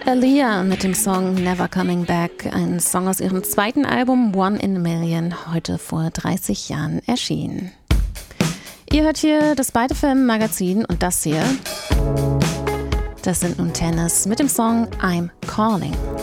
Aaliyah mit dem Song Never Coming Back, ein Song aus ihrem zweiten Album One in a Million, heute vor 30 Jahren erschienen. Ihr hört hier das Byte FM Magazin und das hier, das sind nun Tennis mit dem Song I'm Calling.